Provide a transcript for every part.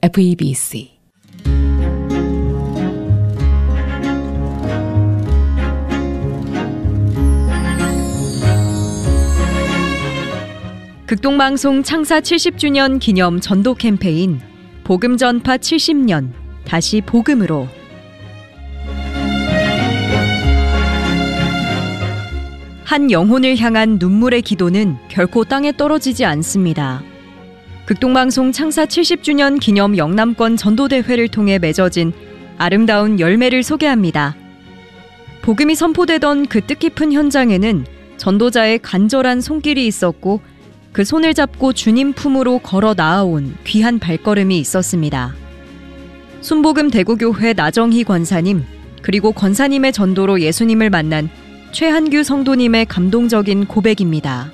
FEBC 극동방송 창사 70주년 기념 전도 캠페인 복음 전파 70년 다시 복음으로. 한 영혼을 향한 눈물의 기도는 결코 땅에 떨어지지 않습니다. 극동방송 창사 70주년 기념 영남권 전도대회를 통해 맺어진 아름다운 열매를 소개합니다. 복음이 선포되던 그 뜻깊은 현장에는 전도자의 간절한 손길이 있었고 그 손을 잡고 주님 품으로 걸어 나아온 귀한 발걸음이 있었습니다. 순복음 대구교회 나정희 권사님, 그리고 권사님의 전도로 예수님을 만난 최한규 성도님의 감동적인 고백입니다.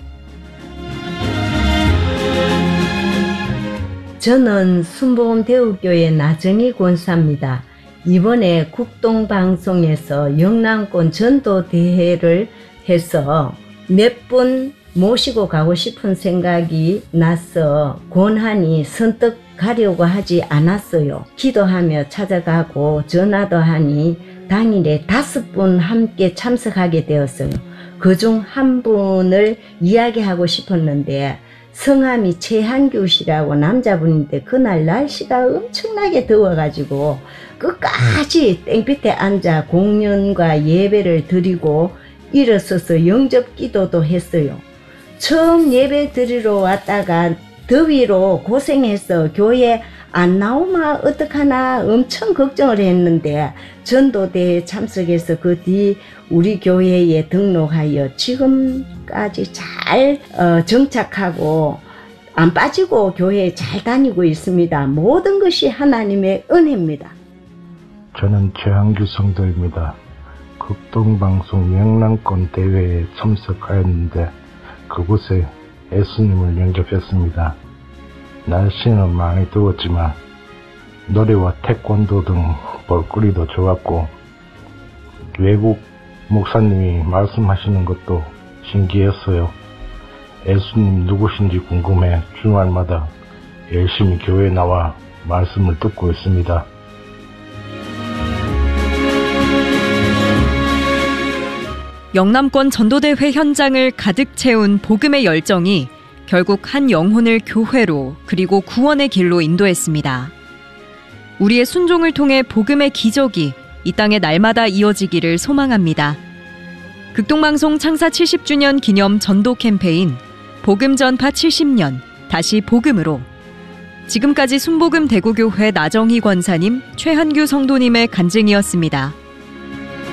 저는 순복음 대구교회 나정희 권사입니다. 이번에 국동방송에서 영남권 전도대회를 해서 몇 분 모시고 가고 싶은 생각이 나서 권한이 선뜻 가려고 하지 않았어요. 기도하며 찾아가고 전화도 하니 당일에 5분 함께 참석하게 되었어요. 그중 한 분을 이야기하고 싶었는데 성함이 최한규 씨라고 남자분인데 그날 날씨가 엄청나게 더워가지고 끝까지 땡볕에 앉아 공연과 예배를 드리고 일어서서 영접 기도도 했어요. 처음 예배 드리러 왔다가 더위로 고생해서 교회 안 나오면 어떡하나 엄청 걱정을 했는데 전도대회에 참석해서 그 뒤 우리 교회에 등록하여 지금까지 잘 정착하고 안 빠지고 교회에 잘 다니고 있습니다. 모든 것이 하나님의 은혜입니다. 저는 최한규 성도입니다. 극동방송 영남권 대회에 참석하였는데 그곳에 예수님을 영접했습니다. 날씨는 많이 더웠지만 노래와 태권도 등 볼거리도 좋았고 외국 목사님이 말씀하시는 것도 신기했어요. 예수님 누구신지 궁금해 주말마다 열심히 교회에 나와 말씀을 듣고 있습니다. 영남권 전도대회 현장을 가득 채운 복음의 열정이 결국 한 영혼을 교회로 그리고 구원의 길로 인도했습니다. 우리의 순종을 통해 복음의 기적이 이 땅에 날마다 이어지기를 소망합니다. 극동방송 창사 70주년 기념 전도 캠페인 복음 전파 70년 다시 복음으로. 지금까지 순복음 대구교회 나정희 권사님, 최한규 성도님의 간증이었습니다.